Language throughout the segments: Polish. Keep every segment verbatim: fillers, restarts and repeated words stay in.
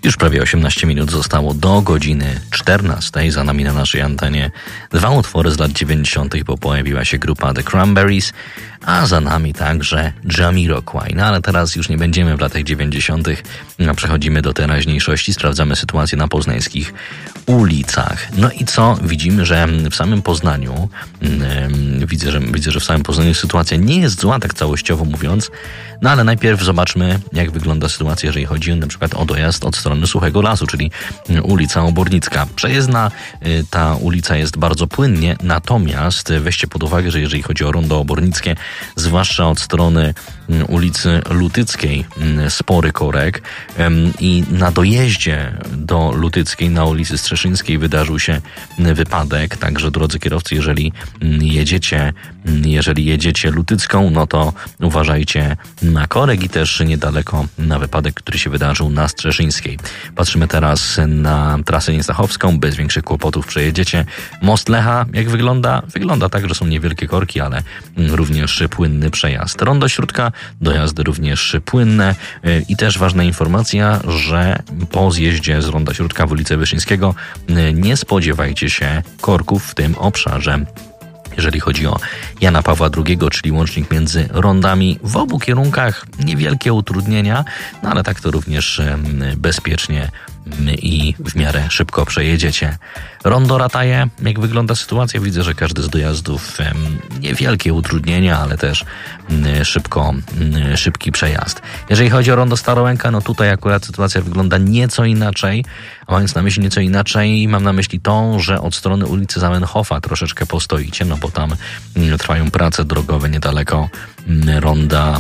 Już prawie osiemnaście minut zostało do godziny czternastej. Za nami na naszej antenie dwa utwory z lat dziewięćdziesiątych, bo pojawiła się grupa The Cranberries, a za nami także Jamiroquai. No ale teraz już nie będziemy w latach dziewięćdziesiątych, a przechodzimy do teraźniejszości. Sprawdzamy sytuację na poznańskich ulicach. No i co? Widzimy, że w samym Poznaniu, yy, widzę, że, widzę, że w samym Poznaniu sytuacja nie jest zła, tak całościowo mówiąc. No ale najpierw zobaczmy, jak wygląda sytuacja, jeżeli chodzi na przykład o dojazd od strony Suchego Lasu, czyli ulica Obornicka. Przejezdna ta ulica jest bardzo płynnie, natomiast weźcie pod uwagę, że jeżeli chodzi o rondo Obornickie, zwłaszcza od strony ulicy Lutyckiej, spory korek i na dojeździe do Lutyckiej, na ulicy Strzeszyńskiej wydarzył się wypadek, także drodzy kierowcy, jeżeli jedziecie, jeżeli jedziecie Lutycką, no to uważajcie na korek i też niedaleko na wypadek, który się wydarzył na Strzeszyńskiej. Patrzymy teraz na trasę Niestachowską, bez większych kłopotów przejedziecie. Most Lecha, jak wygląda? Wygląda tak, że są niewielkie korki, ale również płynny przejazd. Rondo Śródka, dojazdy również płynne i też ważna informacja, że po zjeździe z Ronda Śródka w ulicę Wyszyńskiego nie spodziewajcie się korków w tym obszarze. Jeżeli chodzi o Jana Pawła drugiego, czyli łącznik między rondami, w obu kierunkach niewielkie utrudnienia, no ale tak to również bezpiecznie i w miarę szybko przejedziecie. Rondo Rataje, jak wygląda sytuacja? Widzę, że każdy z dojazdów niewielkie utrudnienia, ale też szybko, szybki przejazd. Jeżeli chodzi o rondo Starołęka, no tutaj akurat sytuacja wygląda nieco inaczej, a mając na myśli nieco inaczej, mam na myśli to, że od strony ulicy Zamenhofa troszeczkę postoicie, no bo tam trwają prace drogowe niedaleko ronda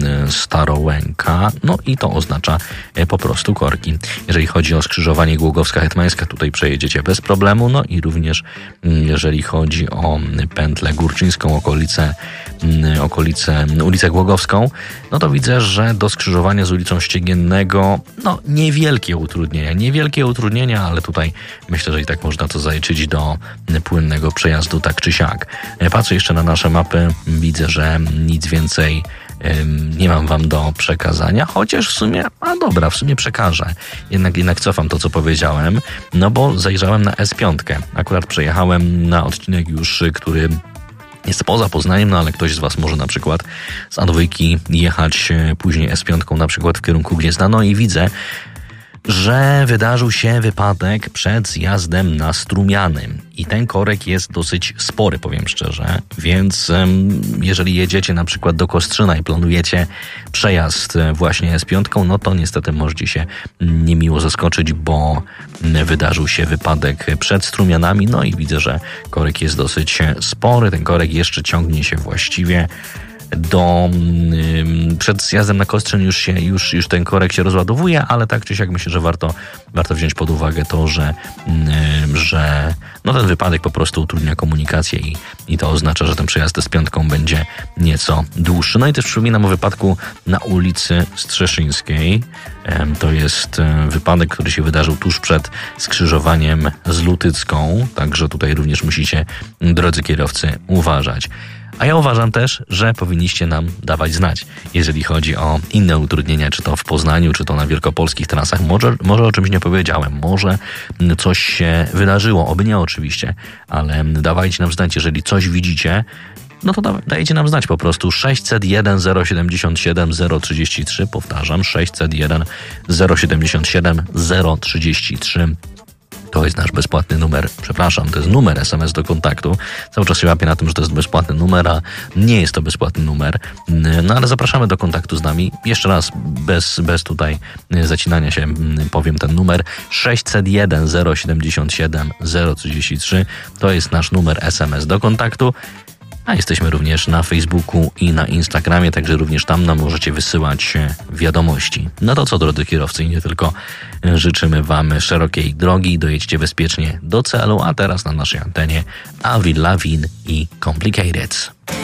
Starołęka, no i to oznacza po prostu korki. Jeżeli chodzi o skrzyżowanie Głogowska-Hetmańska, tutaj przejedziecie bez problemu, no i również jeżeli chodzi o pętlę Górczyńską, okolice, okolice ulicę Głogowską, no to widzę, że do skrzyżowania z ulicą Ściegiennego, no niewielkie utrudnienia, niewielkie utrudnienia, ale tutaj myślę, że i tak można to zaliczyć do płynnego przejazdu tak czy siak. Patrzę jeszcze na nasze mapy, widzę, że nic więcej nie mam wam do przekazania, chociaż w sumie, a dobra, w sumie przekażę. Jednak, jednak cofam to, co powiedziałem, no bo zajrzałem na S pięć. Akurat przejechałem na odcinek już, który jest poza Poznaniem, no ale ktoś z was może na przykład z A dwa jechać później S pięć na przykład w kierunku Gniezna, no i widzę, że wydarzył się wypadek przed zjazdem na Strumiany i ten korek jest dosyć spory, powiem szczerze, więc jeżeli jedziecie na przykład do Kostrzyna i planujecie przejazd właśnie S pięć, no to niestety możecie się niemiło zaskoczyć, bo wydarzył się wypadek przed Strumianami, no i widzę, że korek jest dosyć spory, ten korek jeszcze ciągnie się właściwie do przed zjazdem na Kostrzyn już się już, już ten korek się rozładowuje, ale tak czy siak myślę, że warto, warto wziąć pod uwagę to, że, że no ten wypadek po prostu utrudnia komunikację i, i to oznacza, że ten przejazd z piątką będzie nieco dłuższy. No i też przypominam o wypadku na ulicy Strzeszyńskiej. To jest wypadek, który się wydarzył tuż przed skrzyżowaniem z Lutycką, także tutaj również musicie, drodzy kierowcy, uważać. A ja uważam też, że powinniście nam dawać znać, jeżeli chodzi o inne utrudnienia, czy to w Poznaniu, czy to na wielkopolskich trasach. Może, może o czymś nie powiedziałem, może coś się wydarzyło, oby nie oczywiście, ale dawajcie nam znać, jeżeli coś widzicie, no to da, dajcie nam znać po prostu sześćset jeden zero siedemdziesiąt siedem zero trzydzieści trzy, powtarzam, sześćset jeden zero siedemdziesiąt siedem zero trzydzieści trzy. To jest nasz bezpłatny numer, przepraszam, to jest numer S M S do kontaktu. Cały czas się łapię na tym, że to jest bezpłatny numer, a nie jest to bezpłatny numer. No ale zapraszamy do kontaktu z nami. Jeszcze raz, bez, bez tutaj zacinania się, powiem ten numer. sześćset jeden zero siedemdziesiąt siedem zero trzydzieści trzy. To jest nasz numer S M S do kontaktu. A jesteśmy również na Facebooku i na Instagramie, także również tam nam możecie wysyłać wiadomości. No to co, drodzy kierowcy, i nie tylko, życzymy wam szerokiej drogi, dojedźcie bezpiecznie do celu, a teraz na naszej antenie Avril Lavigne i Complicated.